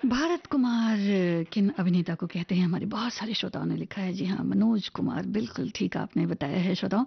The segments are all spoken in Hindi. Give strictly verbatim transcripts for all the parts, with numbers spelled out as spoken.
भारत कुमार किन अभिनेता को कहते हैं? हमारे बहुत सारे श्रोताओं ने लिखा है। जी हाँ, मनोज कुमार, बिल्कुल ठीक आपने बताया है श्रोताओं।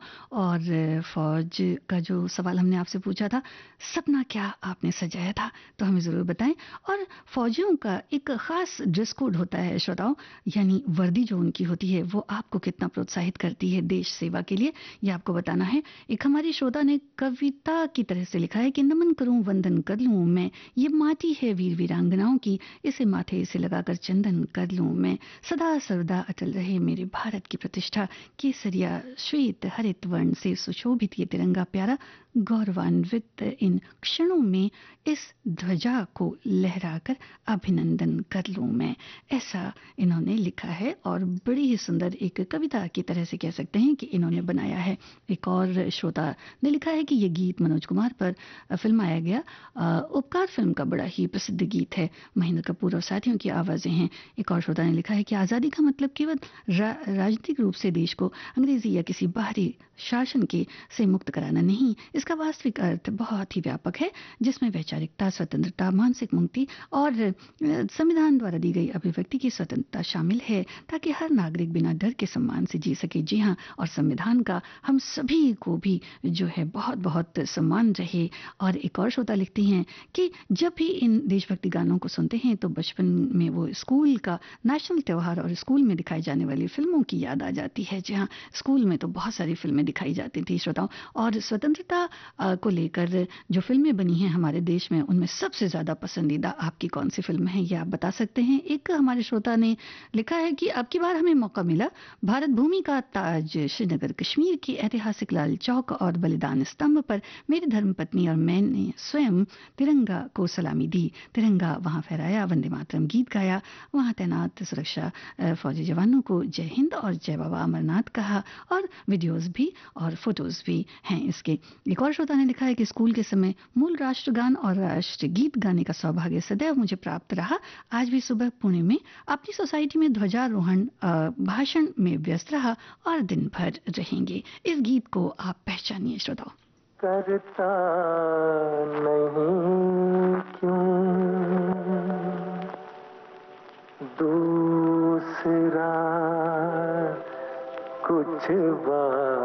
और फौज का जो सवाल हमने आपसे पूछा था, सपना क्या आपने सजाया था, तो हमें ज़रूर बताएं। और फौजियों का एक ख़ास ड्रेस कोड होता है श्रोताओं, यानी वर्दी जो उनकी होती है वो आपको कितना प्रोत्साहित करती है देश सेवा के लिए, ये आपको बताना है। एक हमारी श्रोता ने कविता की तरह से लिखा है कि नमन करूं वंदन कर लूं मैं, ये माटी है वीर वीरांगनाओं की, इसे माथे से लगाकर चंदन कर लूं मैं, सदा सर्वदा अटल रहे मेरे भारत की प्रतिष्ठा, केसरिया श्वेत हरित वर्ण से सुशोभित ये तिरंगा प्यारा, गौरवान्वित इन क्षणों में इस ध्वजा को लहराकर अभिनंदन कर लूं मैं। ऐसा इन्होंने लिखा है और बड़ी ही सुंदर एक कविता की तरह से कह सकते हैं कि इन्होंने बनाया है। एक और श्रोता ने लिखा है कि ये गीत मनोज कुमार पर फिल्माया गया उपकार फिल्म का बड़ा ही प्रसिद्ध गीत है, महेंद्र कपूर और साथियों की आवाजें हैं। एक और श्रोता ने लिखा है कि आज़ादी का मतलब केवल रा, राजनीतिक रूप से देश को अंग्रेजी या किसी बाहरी शासन के से मुक्त कराना नहीं, इसका वास्तविक अर्थ बहुत ही व्यापक है, जिसमें वैचारिकता, स्वतंत्रता, मानसिक मुक्ति और संविधान द्वारा दी गई अभिव्यक्ति की स्वतंत्रता शामिल है, ताकि हर नागरिक बिना डर के सम्मान से जी सके। जी हाँ, और संविधान का हम सभी को भी जो है बहुत बहुत सम्मान रहे। और एक और श्रोता लिखती हैं कि जब भी इन देशभक्ति गानों को सुनते हैं तो बचपन में वो स्कूल का नेशनल त्योहार और स्कूल में दिखाई जाने वाली फिल्मों की याद आ जाती है। जी हाँ, स्कूल में तो बहुत सारी फिल्में दिखाई जाती थी श्रोताओं, और स्वतंत्रता को लेकर जो फिल्में बनी हैं हमारे देश में, उनमें सबसे ज्यादा पसंदीदा आपकी कौन सी फिल्म है, ये आप बता सकते हैं। एक हमारे श्रोता ने लिखा है कि अब की बार हमें मौका मिला, भारत भूमि का ताज श्रीनगर कश्मीर की ऐतिहासिक लाल चौक और बलिदान स्तंभ पर मेरी धर्मपत्नी और मैंने स्वयं तिरंगा को सलामी दी, तिरंगा वहां फहराया, वंदे मातरम गीत गाया, वहां तैनात सुरक्षा फौजी जवानों को जय हिंद और जय बाबा अमरनाथ कहा, और वीडियोस भी और फोटोज भी हैं इसके। एक और श्रोता ने लिखा है कि स्कूल के समय मूल राष्ट्रगान और राष्ट्र गीत गाने का सौभाग्य सदैव मुझे प्राप्त रहा। आज भी सुबह पुणे में अपनी सोसाइटी में ध्वजारोहण भाषण में व्यस्त रहा और दिन भर रहेंगे। इस गीत को आप पहचानिए श्रोताओं। करता नहीं